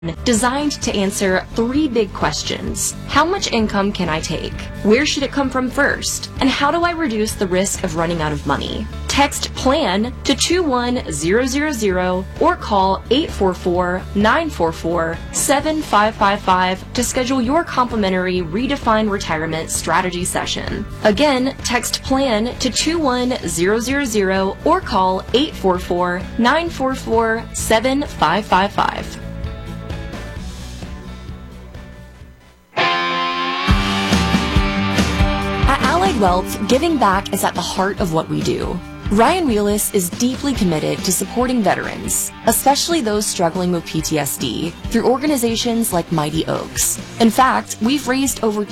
designed to answer three big questions. How much income can I take? Where should it come from first? And how do I reduce the risk of running out of money? Text PLAN to 21000 or call 844-944-7555 to schedule your complimentary Redefine Retirement Strategy session. Again, text PLAN to 21000 or call 844-944-7555. At Allied Wealth, giving back is at the heart of what we do. Ryan Wheelis is deeply committed to supporting veterans, especially those struggling with PTSD, through organizations like Mighty Oaks. In fact, we've raised over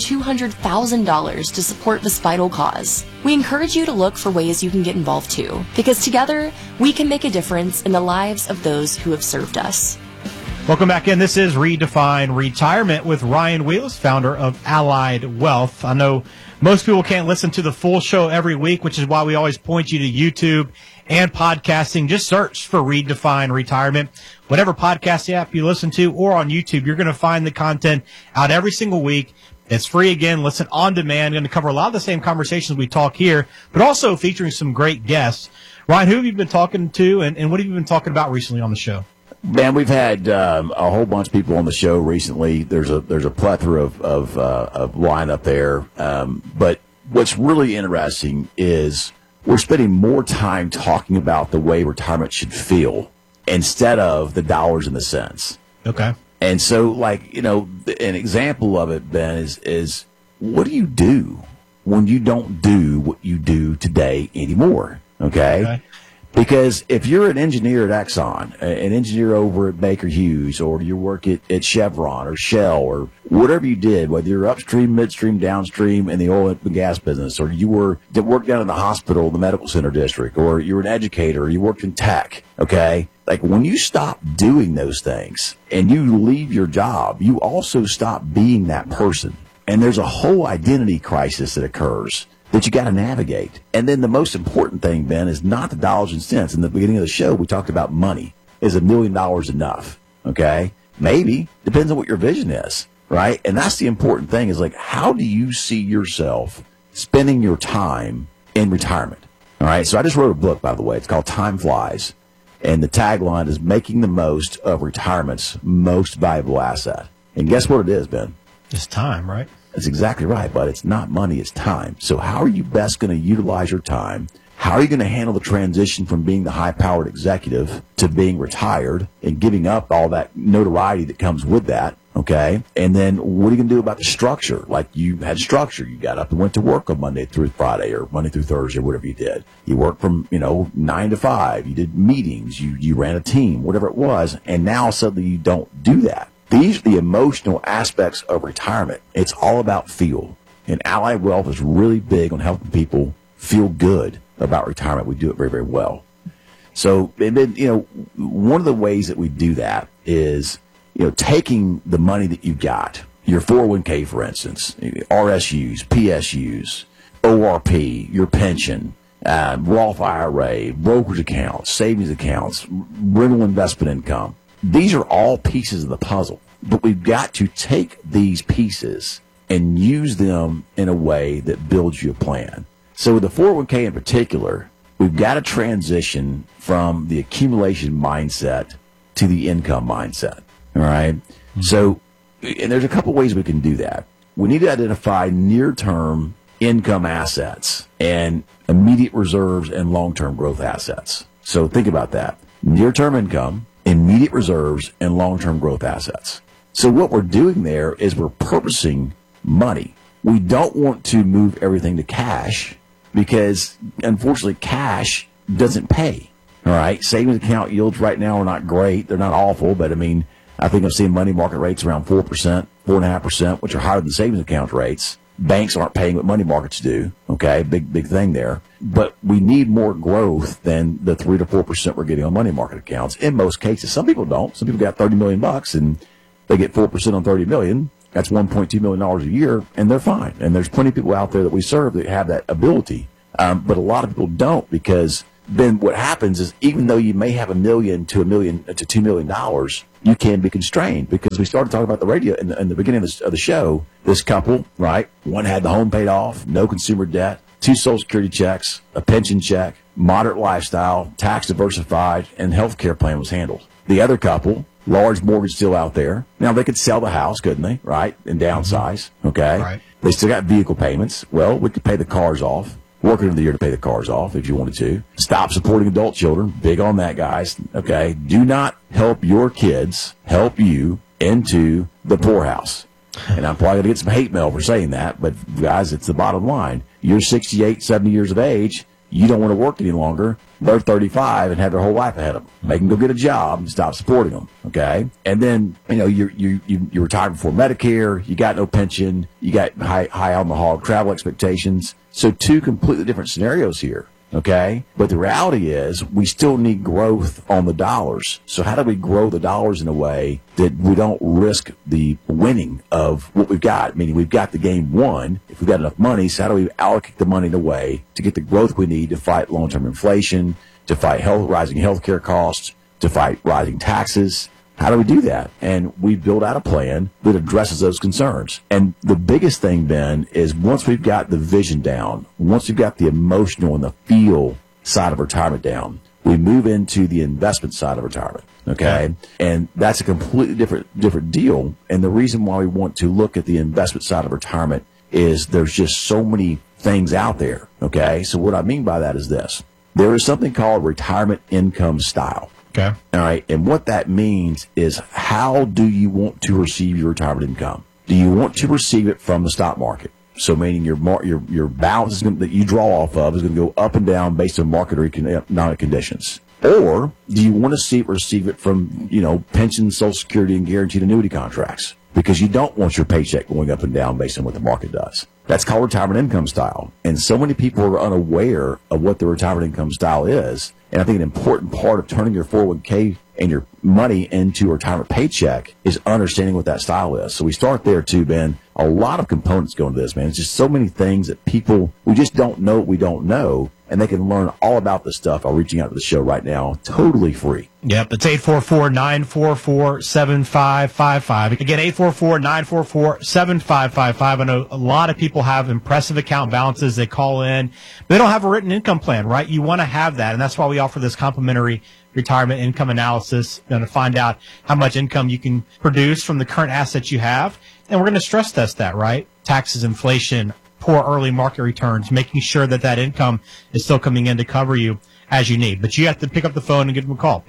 $200,000 to support this vital cause. We encourage you to look for ways you can get involved too, because together, we can make a difference in the lives of those who have served us. Welcome back in. This is Redefine Retirement with Ryan Wheelis, founder of Allied Wealth. I know most people can't listen to the full show every week, which is why we always point you to YouTube and podcasting. Just search for Redefine Retirement. Whatever podcast app you listen to or on YouTube, you're going to find the content out every single week. It's free again. Listen on demand. Going to cover a lot of the same conversations we talk here, but also featuring some great guests. Ryan, who have you been talking to, and what have you been talking about recently on the show? Man, we've had a whole bunch of people on the show recently. There's a plethora of lineup there. But what's really interesting is we're spending more time talking about the way retirement should feel instead of the dollars and the cents. Okay. And so, like, you know, an example of it, Ben, is what do you do when you don't do what you do today anymore? Okay. Because if you're an engineer at Exxon, an engineer over at Baker Hughes, or you work at Chevron or Shell or whatever you did, whether you're upstream, midstream, downstream in the oil and gas business, or you worked down in the hospital, the medical center district, or you're an educator, or you worked in tech, okay? Like when you stop doing those things and you leave your job, you also stop being that person. And there's a whole identity crisis that occurs that you got to navigate. And then the most important thing, Ben, is not the dollars and cents. In the beginning of the show, we talked about money. Is $1 million enough? Okay? Maybe. Depends on what your vision is, right? And that's the important thing is like, how do you see yourself spending your time in retirement? All right? So I just wrote a book, by the way. It's called Time Flies. And the tagline is making the most of retirement's most valuable asset. And guess what it is, Ben? It's time, right? That's exactly right, but it's not money, it's time. So how are you best going to utilize your time? How are you going to handle the transition from being the high-powered executive to being retired and giving up all that notoriety that comes with that, okay? And then what are you going to do about the structure? Like you had structure. You got up and went to work on Monday through Friday or Monday through Thursday, whatever you did. You worked from, 9 to 5. You did meetings. You ran a team, whatever it was, and now suddenly you don't do that. These are the emotional aspects of retirement. It's all about feel. And Allied Wealth is really big on helping people feel good about retirement. We do it very, very well. So, and then, one of the ways that we do that is, taking the money that you got, your 401k, for instance, RSUs, PSUs, ORP, your pension, Roth IRA, brokerage accounts, savings accounts, rental investment income. These are all pieces of the puzzle, but we've got to take these pieces and use them in a way that builds you a plan. So with the 401k in particular, we've got to transition from the accumulation mindset to the income mindset. All right. Mm-hmm. So, and there's a couple ways we can do that. We need to identify near-term income assets and immediate reserves and long-term growth assets. So think about that. Near-term income, immediate reserves, and long-term growth assets. So what we're doing there is we're purposing money. We don't want to move everything to cash because, unfortunately, cash doesn't pay. All right? Savings account yields right now are not great. They're not awful, but, I think I've seen money market rates around 4%, 4.5%, which are higher than savings account rates. Banks aren't paying what money markets do. Okay, big thing there. But we need more growth than the 3 to 4% we're getting on money market accounts in most cases. Some people don't. Some people got $30 million and they get 4% on $30 million. That's $1.2 million a year, and they're fine. And there's plenty of people out there that we serve that have that ability. But a lot of people don't because then what happens is, even though you may have $1 million to $2 million, you can be constrained, because we started talking about the radio in the beginning of the show. This couple, right? One had the home paid off, no consumer debt, 2 Social Security checks, a pension check, moderate lifestyle, tax diversified, and health care plan was handled. The other couple, large mortgage still out there. Now, they could sell the house, couldn't they? Right? And downsize. Okay. Right. They still got vehicle payments. Well, we could pay the cars off. Work into the year to pay the cars off if you wanted to. Stop supporting adult children. Big on that, guys. Okay. Do not help your kids help you into the poorhouse. And I'm probably going to get some hate mail for saying that, but guys, it's the bottom line. You're 68, 70 years of age. You don't want to work any longer. They're 35 and have their whole life ahead of them. Make them go get a job and stop supporting them. Okay. And then, you retired before Medicare. You got no pension. You got high on the hog travel expectations. So 2 completely different scenarios here. Okay. But the reality is, we still need growth on the dollars. So how do we grow the dollars in a way that we don't risk the winning of what we've got? Meaning, we've got the game won if we've got enough money. So how do we allocate the money in a way to get the growth we need to fight long-term inflation, to fight rising healthcare costs, to fight rising taxes? How do we do that? And we build out a plan that addresses those concerns. And the biggest thing, Ben, is once we've got the vision down, once we've got the emotional and the feel side of retirement down, we move into the investment side of retirement. Okay. And that's a completely different deal. And the reason why we want to look at the investment side of retirement is there's just so many things out there. Okay. So what I mean by that is this. There is something called retirement income style. Okay. All right. And what that means is, how do you want to receive your retirement income? Do you want to receive it from the stock market? So meaning your balance that you draw off of is going to go up and down based on market or economic conditions. Or do you want to receive it from, pension, Social Security, and guaranteed annuity contracts? Because you don't want your paycheck going up and down based on what the market does. That's called retirement income style. And so many people are unaware of what the retirement income style is. And I think an important part of turning your 401k and your money into a retirement paycheck is understanding what that style is. So we start there too, Ben. A lot of components go into this, man. It's just so many things that we just don't know what we don't know. And they can learn all about this stuff by reaching out to the show right now, totally free. Yep, it's 844-944-7555. Again, 844-944-7555. I know a lot of people have impressive account balances. They call in. They don't have a written income plan, right? You want to have that, and that's why we offer this complimentary retirement income analysis, to find out how much income you can produce from the current assets you have. And we're going to stress test that, right? Taxes, inflation, poor early market returns, making sure that income is still coming in to cover you as you need. But you have to pick up the phone and give them a call,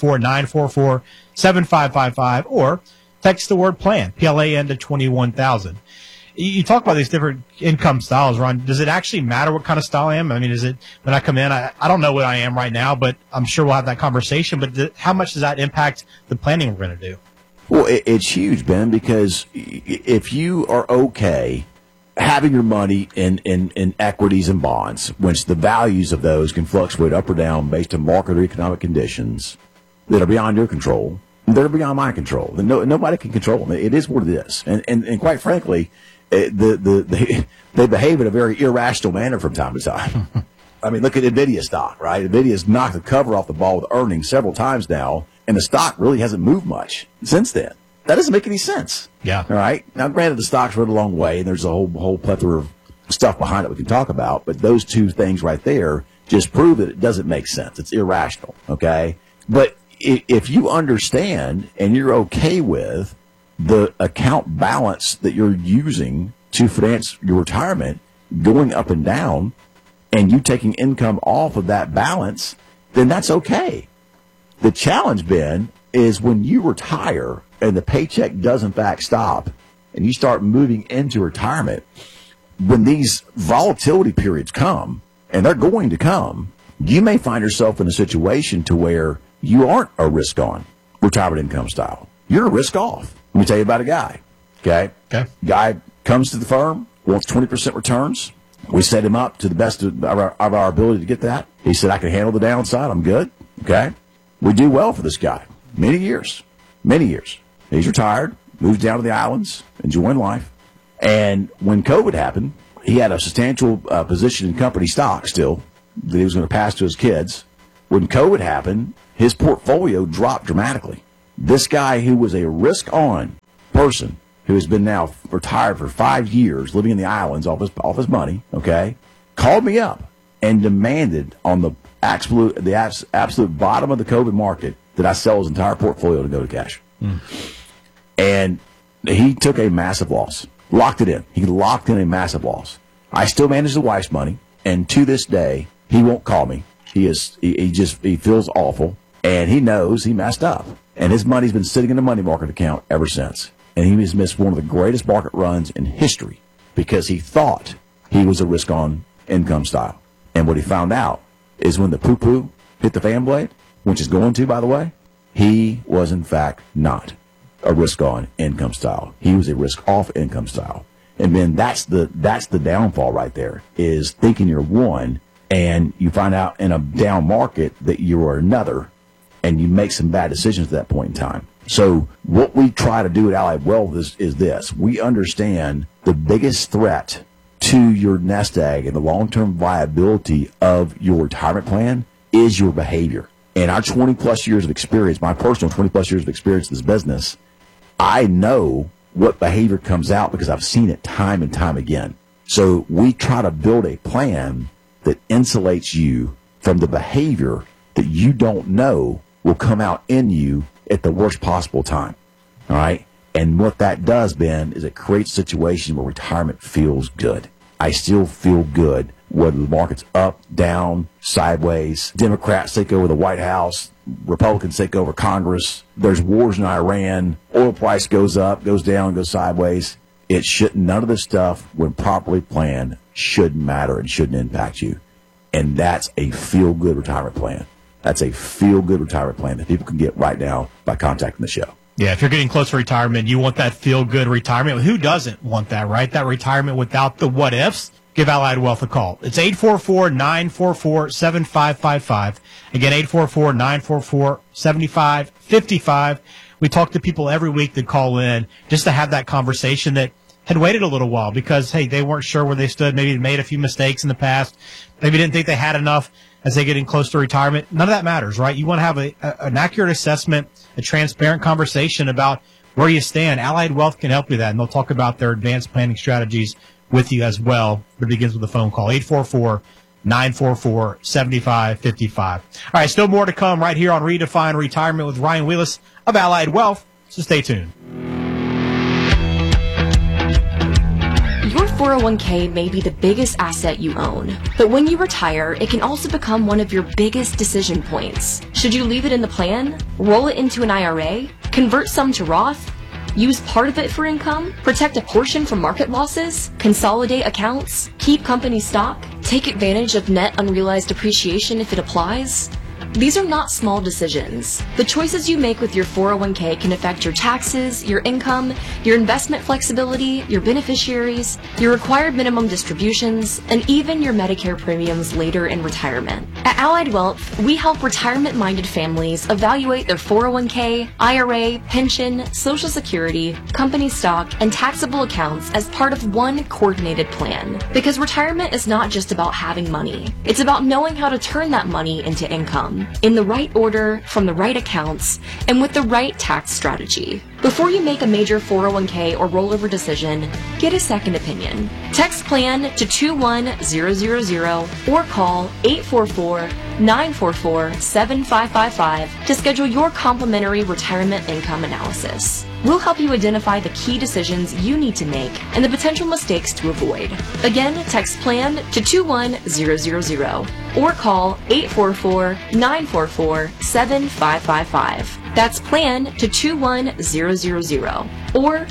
844-944-7555, or text the word PLAN, PLAN, to 21,000. You talk about these different income styles, Ron. Does it actually matter what kind of style I am? I mean, is it when I come in, I don't know what I am right now, but I'm sure we'll have that conversation. But how much does that impact the planning we're going to do? Well, it's huge, Ben, because if you are okay having your money in equities and bonds, which the values of those can fluctuate up or down based on market or economic conditions that are beyond your control, they're beyond my control. Nobody can control them. It is what it is. And quite frankly, they behave in a very irrational manner from time to time. I mean, look at NVIDIA stock, right? NVIDIA's knocked the cover off the ball with earnings several times now, and the stock really hasn't moved much since then. That doesn't make any sense. Yeah. All right. Now, granted, the stock's run a long way, and there's a whole plethora of stuff behind it we can talk about. But those two things right there just prove that it doesn't make sense. It's irrational. Okay. But if you understand and you're okay with the account balance that you're using to finance your retirement going up and down, and you taking income off of that balance, then that's okay. The challenge, Ben, is when you retire and the paycheck does in fact stop and you start moving into retirement, when these volatility periods come, and they're going to come, you may find yourself in a situation to where you aren't a risk-on retirement income style. You're a risk-off. Let me tell you about a guy. Okay? Guy comes to the firm, wants 20% returns. We set him up to the best of our ability to get that. He said, I can handle the downside. I'm good. Okay? We do well for this guy. Many years. He's retired, moved down to the islands, enjoying life. And when COVID happened, he had a substantial position in company stock still that he was going to pass to his kids. when COVID happened, his portfolio dropped dramatically. This guy who was a risk-on person, who has been now retired for 5 years, living in the islands off his money, okay, called me up and demanded on the absolute bottom of the COVID market that I sell his entire portfolio to go to cash. And he took a massive loss, locked it in. He locked in a massive loss. I still manage the wife's money, and to this day, he won't call me. He feels awful, and he knows he messed up. And his money's been sitting in a money market account ever since. And he has missed one of the greatest market runs in history because he thought he was a risk-on income style. And what he found out is when the poo-poo hit the fan blade, which is going to, by the way, he was in fact not a risk-on income style. He was a risk-off income style. And then that's the downfall right there, is thinking you're one and you find out in a down market that you are another, and you make some bad decisions at that point in time. So what we try to do at Allied Wealth is this. We understand the biggest threat to your nest egg and the long-term viability of your retirement plan is your behavior. And our 20-plus years of experience, my personal 20-plus years of experience in this business, I know what behavior comes out because I've seen it time and time again. So we try to build a plan that insulates you from the behavior that you don't know will come out in you at the worst possible time. All right? And what that does, Ben, is it creates a situation where retirement feels good. I still feel good whether the market's up, down, sideways, Democrats take over the White House, Republicans take over Congress, there's wars in Iran, oil price goes up, goes down, goes sideways. It shouldn't, none of this stuff, when properly planned, shouldn't matter and shouldn't impact you. And that's a feel-good retirement plan. That's a feel-good retirement plan that people can get right now by contacting the show. Yeah, if you're getting close to retirement, you want that feel-good retirement. Who doesn't want that, right? That retirement without the what-ifs. Give Allied Wealth a call. It's 844-944-7555. Again, 844-944-7555. We talk to people every week that call in just to have that conversation that had waited a little while because, hey, they weren't sure where they stood. Maybe they made a few mistakes in the past. Maybe didn't think they had enough as they get in close to retirement. None of that matters, right? You want to have an accurate assessment, a transparent conversation about where you stand. Allied Wealth can help you with that, and they'll talk about their advanced planning strategies with you as well. It begins with a phone call, 844-944-7555. All right, still more to come right here on Redefine Retirement with Ryan Wheelis of Allied Wealth, so stay tuned. Your 401k may be the biggest asset you own, but when you retire, it can also become one of your biggest decision points. Should you leave it in the plan, roll it into an IRA, convert some to Roth, use part of it for income, protect a portion from market losses, consolidate accounts, keep company stock, take advantage of net unrealized appreciation if it applies? These are not small decisions. The choices you make with your 401k can affect your taxes, your income, your investment flexibility, your beneficiaries, your required minimum distributions, and even your Medicare premiums later in retirement. At Allied Wealth, we help retirement-minded families evaluate their 401k, IRA, pension, Social Security, company stock, and taxable accounts as part of one coordinated plan. Because retirement is not just about having money. It's about knowing how to turn that money into income, in the right order, from the right accounts, and with the right tax strategy. Before you make a major 401k or rollover decision, get a second opinion. Text PLAN to 21000 or call 844-944-7555 to schedule your complimentary retirement income analysis. We'll help you identify the key decisions you need to make and the potential mistakes to avoid. Again, text PLAN to 21000 or call 844-944-7555. That's PLAN to 21000 or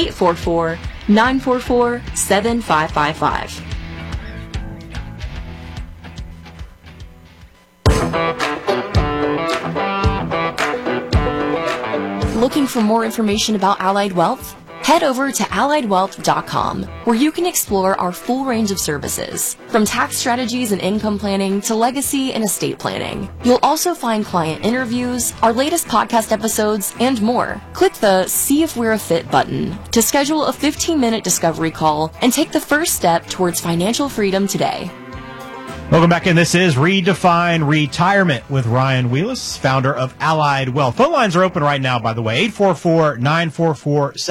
844-944-7555. Looking for more information about Allied Wealth? Head over to alliedwealth.com, where you can explore our full range of services, from tax strategies and income planning to legacy and estate planning. You'll also find client interviews, our latest podcast episodes, and more. Click the See If We're a Fit button to schedule a 15-minute discovery call and take the first step towards financial freedom today. Welcome back in. This is Redefine Retirement with Ryan Wheelis, founder of Allied Wealth. Phone lines are open right now, by the way, 844-944